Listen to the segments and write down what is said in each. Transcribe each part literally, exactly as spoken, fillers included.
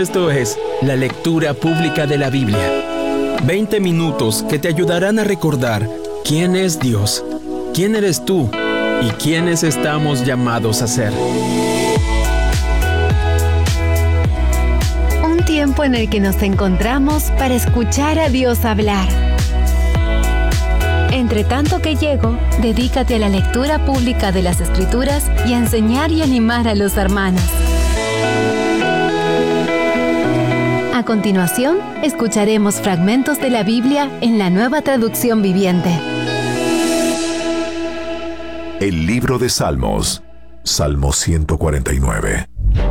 Esto es la lectura pública de la Biblia. veinte minutos que te ayudarán a recordar quién es Dios, quién eres tú y quiénes estamos llamados a ser. Un tiempo en el que nos encontramos para escuchar a Dios hablar. Entre tanto que llego, dedícate a la lectura pública de las Escrituras y a enseñar y animar a los hermanos. A continuación, escucharemos fragmentos de la Biblia en la Nueva Traducción Viviente. El libro de Salmos, Salmo ciento cuarenta y nueve.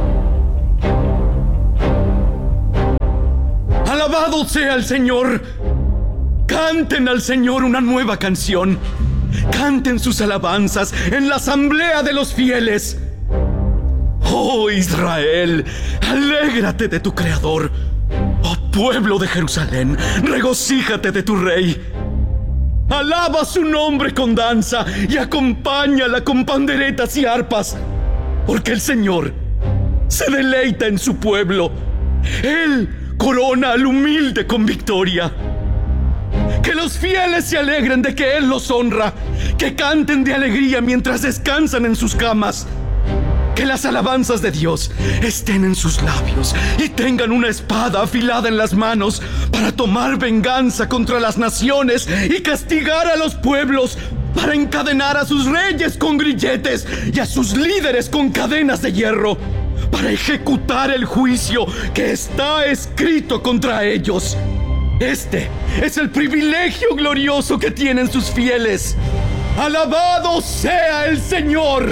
¡Alabado sea el Señor! Canten al Señor una nueva canción. Canten sus alabanzas en la asamblea de los fieles. Oh Israel, alégrate de tu Creador. Oh pueblo de Jerusalén, regocíjate de tu Rey. Alaba su nombre con danza y acompáñala con panderetas y arpas, porque el Señor se deleita en su pueblo. Él corona al humilde con victoria. Que los fieles se alegren de que Él los honra, que canten de alegría mientras descansan en sus camas. Que las alabanzas de Dios estén en sus labios y tengan una espada afilada en las manos para tomar venganza contra las naciones y castigar a los pueblos, para encadenar a sus reyes con grilletes y a sus líderes con cadenas de hierro, para ejecutar el juicio que está escrito contra ellos. Este es el privilegio glorioso que tienen sus fieles. ¡Alabado sea el Señor!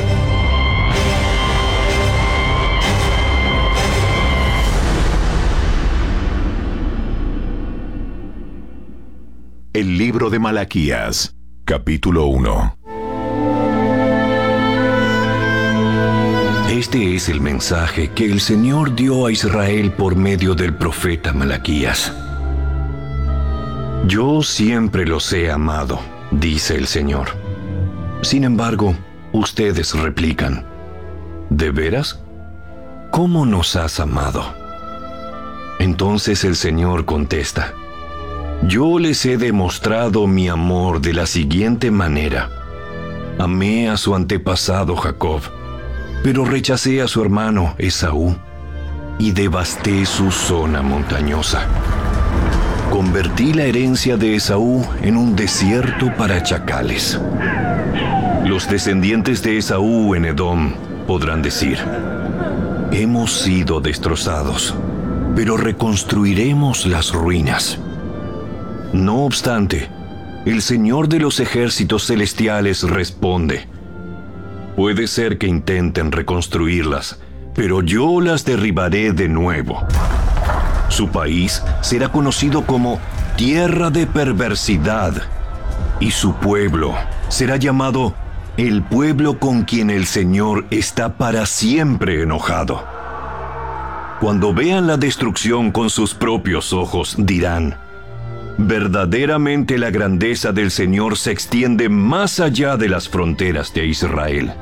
El libro de Malaquías, capítulo uno. Este es el mensaje que el Señor dio a Israel por medio del profeta Malaquías. Yo siempre los he amado, dice el Señor. Sin embargo, ustedes replican, ¿de veras? ¿Cómo nos has amado? Entonces el Señor contesta, yo les he demostrado mi amor de la siguiente manera. Amé a su antepasado Jacob, pero rechacé a su hermano Esaú y devasté su zona montañosa. Convertí la herencia de Esaú en un desierto para chacales. Los descendientes de Esaú en Edom podrán decir, hemos sido destrozados, pero reconstruiremos las ruinas. No obstante, el Señor de los ejércitos celestiales responde, puede ser que intenten reconstruirlas, pero yo las derribaré de nuevo. Su país será conocido como tierra de perversidad, y su pueblo será llamado el pueblo con quien el Señor está para siempre enojado. Cuando vean la destrucción con sus propios ojos, dirán, verdaderamente la grandeza del Señor se extiende más allá de las fronteras de Israel.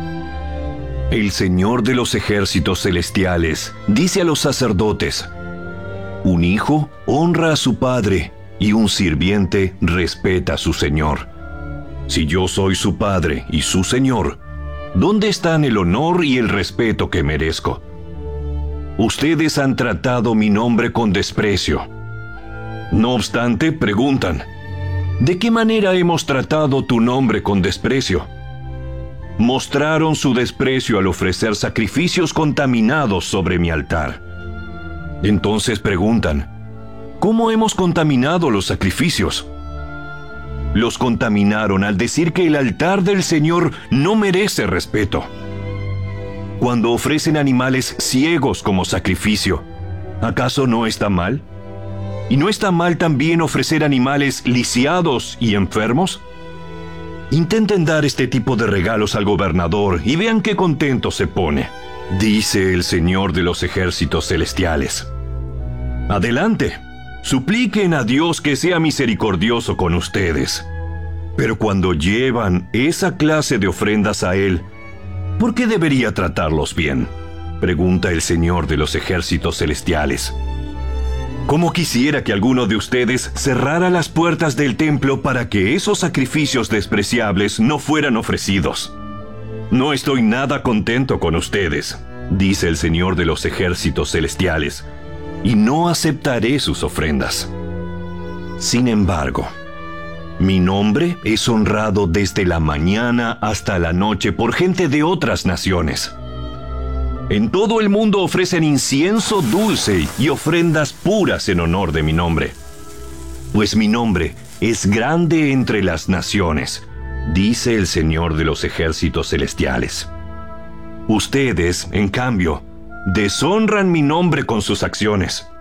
El Señor de los ejércitos celestiales dice a los sacerdotes, un hijo honra a su padre y un sirviente respeta a su señor. Si yo soy su padre y su señor, ¿dónde están el honor y el respeto que merezco? Ustedes han tratado mi nombre con desprecio. No obstante, preguntan, ¿de qué manera hemos tratado tu nombre con desprecio? Mostraron su desprecio al ofrecer sacrificios contaminados sobre mi altar. Entonces preguntan, ¿cómo hemos contaminado los sacrificios? Los contaminaron al decir que el altar del Señor no merece respeto. Cuando ofrecen animales ciegos como sacrificio, ¿acaso no está mal? ¿Y no está mal también ofrecer animales lisiados y enfermos? Intenten dar este tipo de regalos al gobernador y vean qué contento se pone, dice el Señor de los ejércitos celestiales. Adelante, supliquen a Dios que sea misericordioso con ustedes. Pero cuando llevan esa clase de ofrendas a Él, ¿por qué debería tratarlos bien? pregunta el Señor de los ejércitos celestiales. ¿Cómo quisiera que alguno de ustedes cerrara las puertas del templo para que esos sacrificios despreciables no fueran ofrecidos? No estoy nada contento con ustedes, dice el Señor de los ejércitos celestiales, y no aceptaré sus ofrendas. Sin embargo, mi nombre es honrado desde la mañana hasta la noche por gente de otras naciones. En todo el mundo ofrecen incienso dulce y ofrendas puras en honor de mi nombre. Pues mi nombre es grande entre las naciones, dice el Señor de los ejércitos celestiales. Ustedes, en cambio, deshonran mi nombre con sus acciones.